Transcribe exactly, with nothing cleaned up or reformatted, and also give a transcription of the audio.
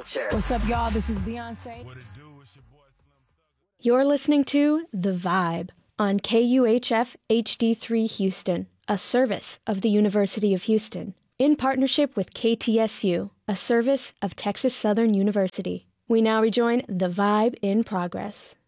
culture. What's up, y'all? This is Beyonce. What it do? It's your boy Slim Thugger. You're listening to The Vibe on K U H F H D three Houston, a service of the University of Houston, in partnership with K T S U, a service of Texas Southern University. We now rejoin The Vibe in progress.